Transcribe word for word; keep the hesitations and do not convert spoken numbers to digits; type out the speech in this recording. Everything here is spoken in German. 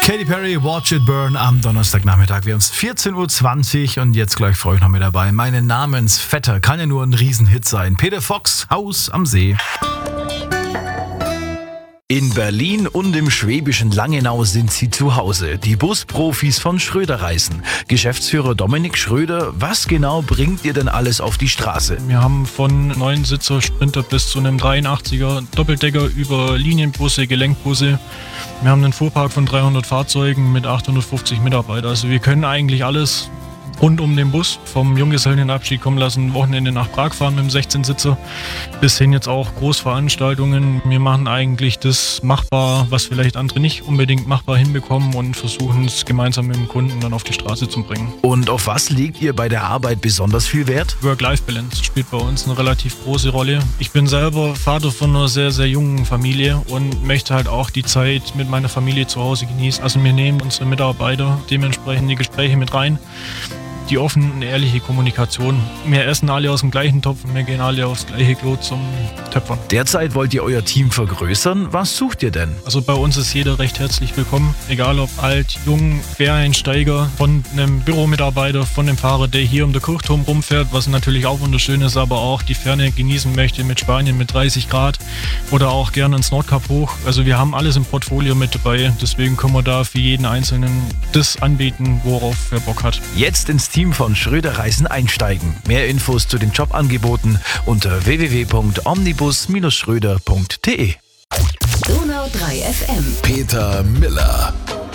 Katy Perry, Watch It Burn am Donnerstagnachmittag. Wir haben es vierzehn Uhr zwanzig und jetzt gleich freue ich noch mit dabei. Meine Namensvetter kann ja nur ein Riesenhit sein. Peter Fox, Haus am See. In Berlin und im schwäbischen Langenau sind sie zu Hause. Die Busprofis von Schröder Reisen. Geschäftsführer Dominik Schröder, was genau bringt ihr denn alles auf die Straße? Wir haben von neunsitzer Sprinter bis zu einem dreiundachtziger Doppeldecker über Linienbusse, Gelenkbusse. Wir haben einen Fuhrpark von dreihundert Fahrzeugen mit achthundertfünfzig Mitarbeitern. Also wir können eigentlich alles rund um den Bus, vom Junggesellenabschied kommen lassen, Wochenende nach Prag fahren mit dem sechzehn-Sitzer, bis hin jetzt auch Großveranstaltungen. Wir machen eigentlich das machbar, was vielleicht andere nicht unbedingt machbar hinbekommen und versuchen es gemeinsam mit dem Kunden dann auf die Straße zu bringen. Und auf was legt ihr bei der Arbeit besonders viel Wert? Work-Life-Balance spielt bei uns eine relativ große Rolle. Ich bin selber Vater von einer sehr, sehr jungen Familie und möchte halt auch die Zeit mit meiner Familie zu Hause genießen. Also wir nehmen unsere Mitarbeiter dementsprechend in die Gespräche mit rein. Die offene und ehrliche Kommunikation. Wir essen alle aus dem gleichen Topf und wir gehen alle aufs gleiche Klo zum Töpfern. Derzeit wollt ihr euer Team vergrößern. Was sucht ihr denn? Also bei uns ist jeder recht herzlich willkommen. Egal ob alt, jung, Quereinsteiger, von einem Büromitarbeiter, von dem Fahrer, der hier um den Kirchturm rumfährt, was natürlich auch wunderschön ist, aber auch die Ferne genießen möchte mit Spanien mit dreißig Grad oder auch gerne ins Nordkap hoch. Also wir haben alles im Portfolio mit dabei. Deswegen können wir da für jeden Einzelnen das anbieten, worauf er Bock hat. Jetzt ins Team von Schröder Reisen einsteigen. Mehr Infos zu den Jobangeboten unter w w w punkt omnibus Bindestrich schröder punkt d e. Donau drei F M. Peter Miller.